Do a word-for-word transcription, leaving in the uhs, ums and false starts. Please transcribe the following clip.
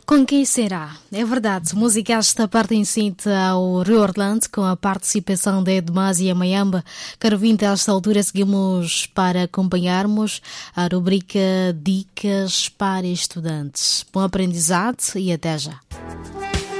Com quem será? É verdade, música esta pertencente ao Rio Orlando, com a participação de Edmásia Mayamba. Caro vinte, a esta altura seguimos para acompanharmos a rubrica Dicas para Estudantes. Bom aprendizado e até já.